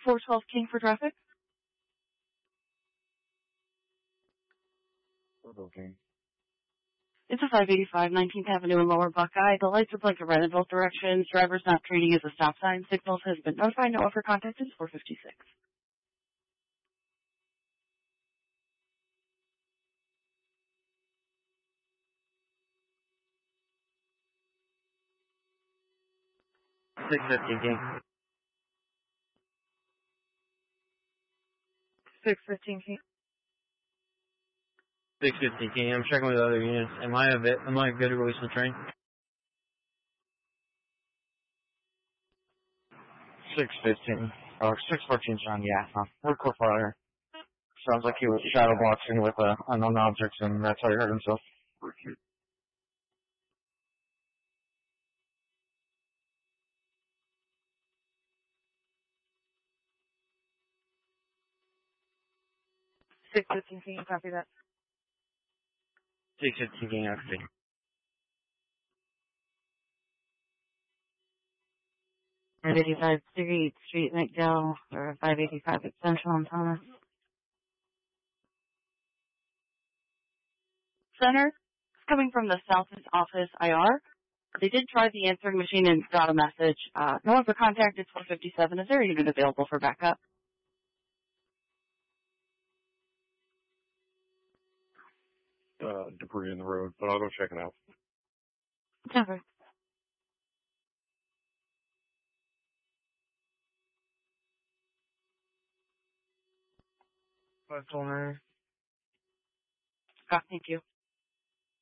412 King for traffic. Okay. It's a 585 19th Avenue in Lower Buckeye. The lights are blinking red in both directions. Driver's not treating as a stop sign. Signals has been notified. No other contact is 456. King. 615 King. 615 King. I'm checking with the other units. Am I good to release the train? 615. Or 614 John, yeah. Hardcore fire. Sounds like he was shadow boxing with unknown objects, and that's how he hurt himself. 615 King, copy that. 615 King, actually. 585 Street, McDowell, or 585 at Central and Thomas. Center, it's coming from the Southwest Office IR. They did try the answering machine and got a message. No one for contact. It's 457. Is there a unit available for backup? Debris in the road, but I'll go check it out. Never. Thank you.